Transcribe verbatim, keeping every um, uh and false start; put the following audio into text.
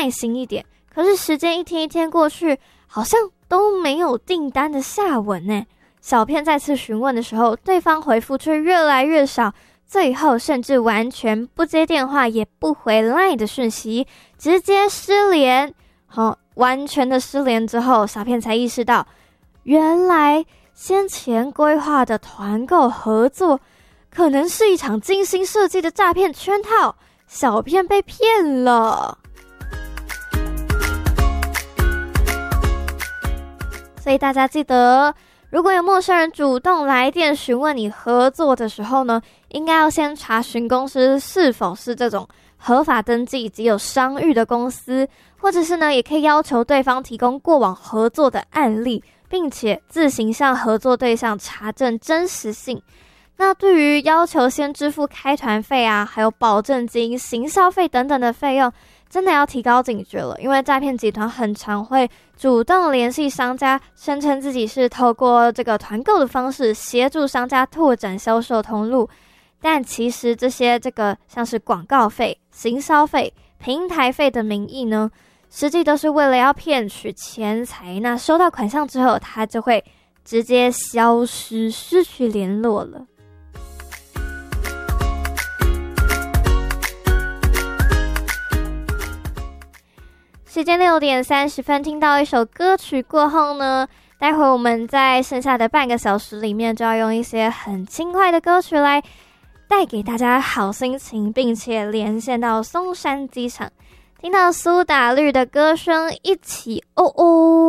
耐心一点。可是时间一天一天过去，好像都没有订单的下文呢。小片再次询问的时候，对方回复却越来越少，最后甚至完全不接电话，也不回 LINE 的讯息，直接失联。好，完全的失联之后，小片才意识到，原来先前规划的团购合作可能是一场精心设计的诈骗圈套，小片被骗了。所以大家记得，如果有陌生人主动来电询问你合作的时候呢，应该要先查询公司是否是这种合法登记及有商誉的公司，或者是呢，也可以要求对方提供过往合作的案例，并且自行向合作对象查证真实性。那对于要求先支付开团费啊，还有保证金、行销费等等的费用，真的要提高警觉了，因为诈骗集团很常会主动联系商家，声称自己是透过这个团购的方式协助商家拓展销售通路，但其实这些这个像是广告费、行销费、平台费的名义呢，实际都是为了要骗取钱财。那收到款项之后，他就会直接消失，失去联络了。时间六点三十分，听到一首歌曲过后呢，待会我们在剩下的半个小时里面，就要用一些很轻快的歌曲来带给大家好心情，并且连线到松山机场，听到苏打绿的歌声，一起哦哦。